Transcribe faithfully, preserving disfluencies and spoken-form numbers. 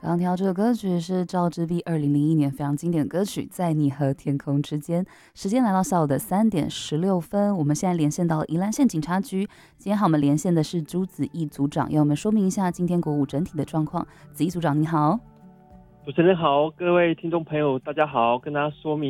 刚刚听到这个歌曲是赵之璧二零零一年非常经典的歌曲《在你和天空之间》。时间来到下午的三点十六分，我们现在连线到宜兰县警察局。今天和我们连线的是朱子毅组长，要我们说明一下今天国五整体的状况。子毅组长你好。 主持人好，各位听众朋友大家好，跟大家说明